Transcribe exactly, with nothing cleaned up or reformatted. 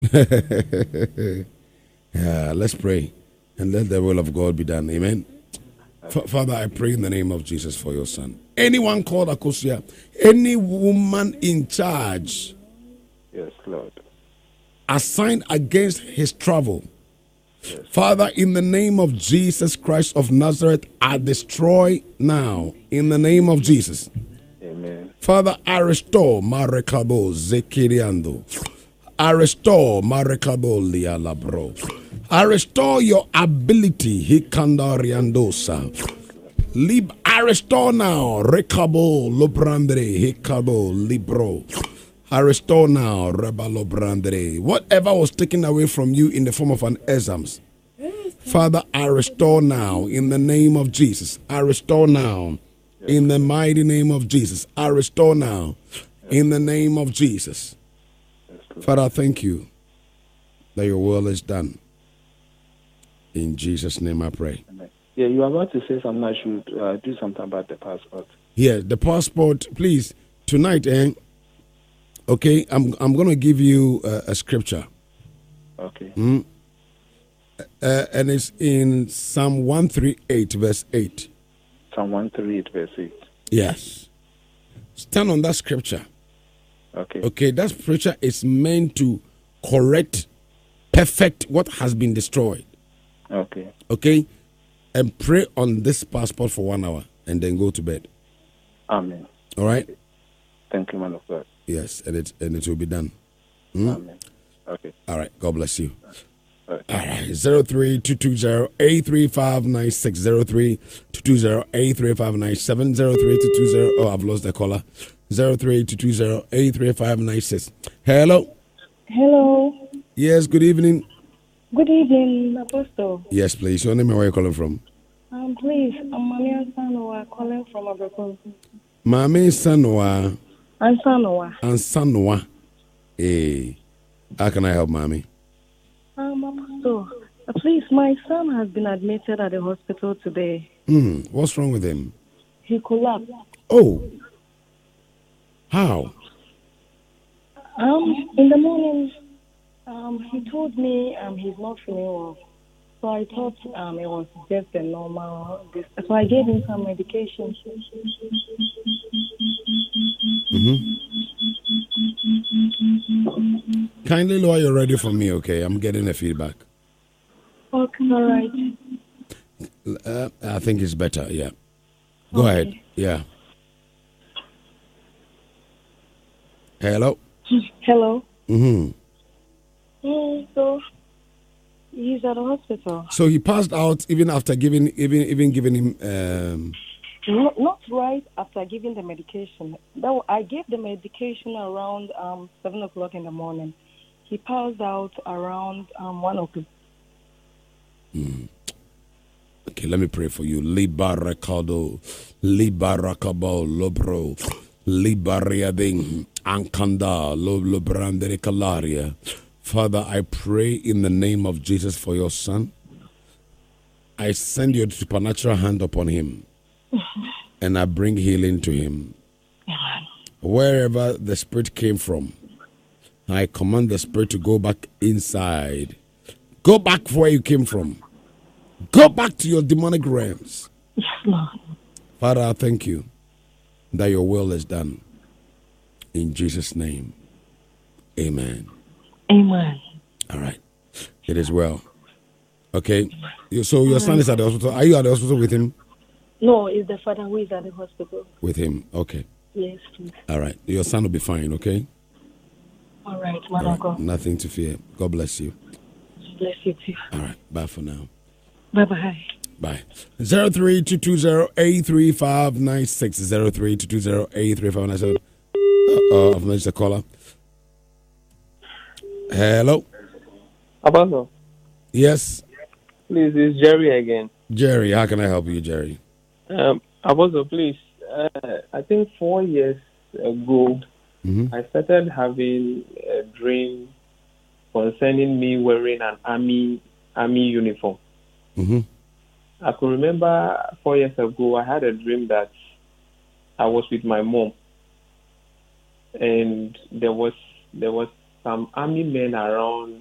Yeah, let's pray and let the will of God be done. Amen. F- Father, I pray in the name of Jesus for your son. Anyone called Akosia, any woman in charge, Yes, Lord. assigned against his travel, Yes. Father, in the name of Jesus Christ of Nazareth, I destroy now. In the name of Jesus. Amen. Father, I restore Marekabo Zekiriando. I restore Marekabo Lialabro. I restore your ability, Hikandariandosa. Lib, I restore now, Rekabo Lobrandre, Hikabo Libro. I restore now, Rebalo Brandre. Whatever was taken away from you in the form of an exams, Father, I restore now in the name of Jesus. I restore now in the mighty name of Jesus. I restore now in the name of Jesus. Father, I thank you that your will is done. In Jesus' name I pray. Yeah, you are about to say something. I should uh, do something about the passport. Yeah, the passport, please. Tonight, eh? Okay, I'm I'm gonna give you uh, a scripture. Okay. Mm? Uh, and it's in Psalm one thirty-eight, verse eight. Psalm one thirty-eight, verse eight. Yes. Stand on that scripture. Okay. Okay, that scripture is meant to correct, perfect what has been destroyed. Okay. Okay? And pray on this passport for one hour and then go to bed. Amen. All right? Thank you, man of God. Yes, and it and it will be done. Mm? Amen. Okay. All right. God bless you. All right. All right. Zero three two two zero eight three five nine six zero three two two zero eight three five nine seven zero three two two zero. Oh, I've lost the caller. Zero three two two zero eight three five nine six. Hello. Hello. Yes. Good evening. Good evening, Apostle. Yes, please. Your name and where you calling from? Um, please, I'm Mami Ansanoa calling from Abroko. Mami Sanoa. Ansanoa. Ansanoa. Hey. How can I help, Mami? Um, Apostle, uh, please, my son has been admitted at the hospital today. Hmm. What's wrong with him? He collapsed. Oh. How? Um, in the morning, um, he told me um he's not feeling well. So I thought um it was just a normal. This, so I gave him some medication. Mm-hmm. Kindly lower your radio for me, okay? I'm getting a feedback. Okay, all right. Uh, I think it's better, yeah. Go Okay. ahead, yeah. Hello? Hello. Mm-hmm. Mm, so he's at the hospital. So he passed out even after giving, even even giving him... Um, Not, not right after giving the medication. That, I gave the medication around um, seven o'clock in the morning. He passed out around um, one o'clock. mm. Okay, let me pray for you. Libarakado, Libarakabo, Lobro, Libariading, Ankanda, Lobrandere Kalaria. Father, I pray in the name of Jesus for your son. I send your supernatural hand upon him. And I bring healing to him. Wherever the spirit came from, I command the spirit to go back inside. Go back where you came from. Go back to your demonic realms. Yes, Lord. Father, I thank you that your will is done. In Jesus' name, amen. Amen. All right. It is well. Okay. So your son is at the hospital. Are you at the hospital with him? No, it's the father who is at the hospital. With him. Okay. Yes, please. All right. Your son will be fine, okay? All right, man All of right. God. Nothing to fear. God bless you. Bless you too. All right. Bye for now. Bye-bye. Bye. Zero three two two zero eight three five nine six zero three two two zero eight three five nine seven. Uh, I've missed the caller. Hello. Apostle, Yes, please, it's Jerry again. Jerry. How can I help you, Jerry? Um, Apostle, please, uh, I think four years ago, Mm-hmm. I started having a dream concerning me wearing an army army uniform. Mm-hmm. I could remember four years ago, I had a dream that I was with my mom, and there was there was some army men around